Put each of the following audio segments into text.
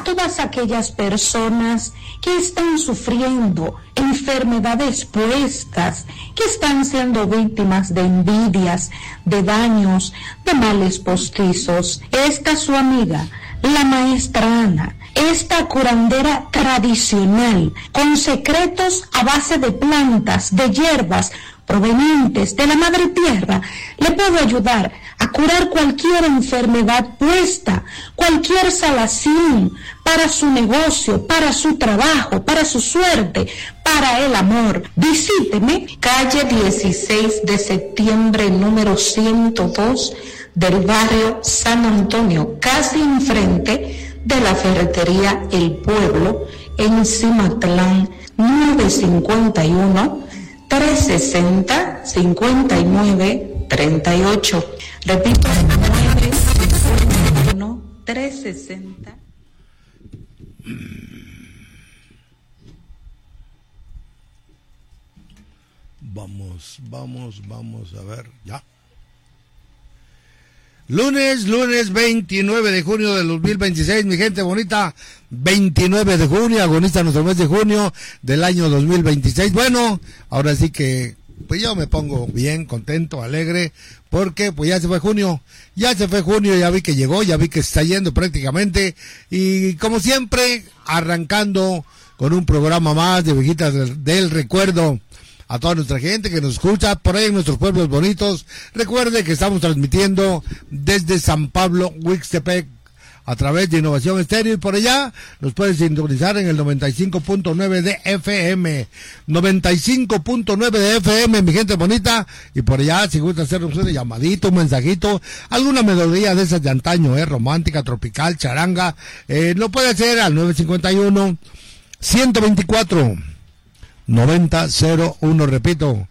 todas aquellas personas que están sufriendo enfermedades puestas, que están siendo víctimas de envidias, de daños, de males postizos. Esta su amiga, la maestra Ana, esta curandera tradicional, con secretos a base de plantas, de hierbas provenientes de la madre tierra, le puedo ayudar a curar cualquier enfermedad puesta, cualquier salazón, para su negocio, para su trabajo, para su suerte, para el amor. Visíteme, calle 16 de septiembre, número 102, del barrio San Antonio, casi enfrente de la ferretería El Pueblo, en Cimatlán, 951-360-5938. Repito, 951-360. Vamos a ver, ya. Lunes 29 de junio del 2026, mi gente bonita, 29 de junio, agoniza nuestro mes de junio del año 2026. Bueno, ahora sí que, pues yo me pongo bien, contento, alegre, porque pues ya se fue junio, ya vi que llegó, ya vi que se está yendo prácticamente, y como siempre, arrancando con un programa más de Viejitas del Recuerdo. A toda nuestra gente que nos escucha por ahí en nuestros pueblos bonitos. Recuerde que estamos transmitiendo desde San Pablo, Huixtepec, a través de Innovación Estéreo, y por allá nos pueden sintonizar en el 95.9 de FM. 95.9 de FM, mi gente bonita. Y por allá, si gusta hacernos un llamadito, un mensajito, alguna melodía de esas de antaño, romántica, tropical, charanga, lo puede hacer al 951-124-9001, repito,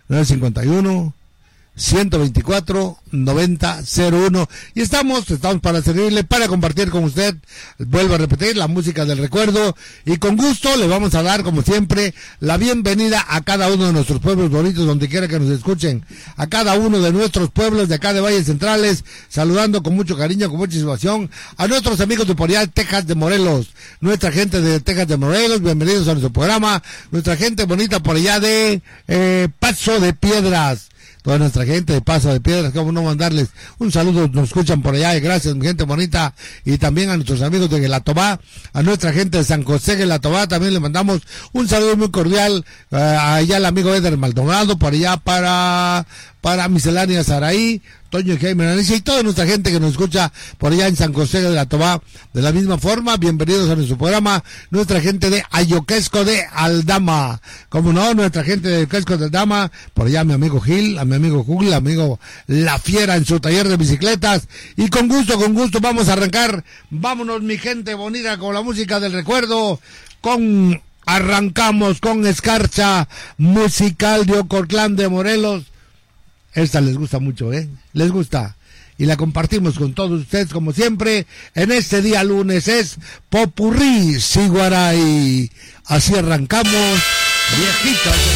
951-124-9001, y estamos para servirle, para compartir con usted, vuelvo a repetir, la música del recuerdo, y con gusto le vamos a dar, como siempre, la bienvenida a cada uno de nuestros pueblos bonitos, donde quiera que nos escuchen, a cada uno de nuestros pueblos de acá de Valles Centrales, saludando con mucho cariño, con mucha situación, a nuestros amigos de por allá, Texas de Morelos, nuestra gente de Texas de Morelos, bienvenidos a nuestro programa, nuestra gente bonita por allá de Paso de Piedras, toda nuestra gente de Paso de Piedras, cómo no mandarles un saludo, nos escuchan por allá, y gracias, mi gente bonita, y también a nuestros amigos de Guelatobá, a nuestra gente de San José Guelatobá, también le mandamos un saludo muy cordial, allá al amigo Eder Maldonado, por allá para Miscelánea Saraí, Toño Jaime Analicia, y toda nuestra gente que nos escucha por allá en San José de la Tobá. De la misma forma, bienvenidos a nuestro programa, nuestra gente de Ayoquesco de Aldama, como no, nuestra gente de Ayoquesco de Aldama, por allá mi amigo Gil, a mi amigo Jul, amigo La Fiera en su taller de bicicletas, y con gusto vamos a arrancar, vámonos mi gente bonita con la música del recuerdo, arrancamos con Escarcha Musical de Ocotlán de Morelos. Esta les gusta mucho, les gusta, y la compartimos con todos ustedes como siempre en este día lunes. Es Popurrí Siguaray. Así arrancamos, Viejitas.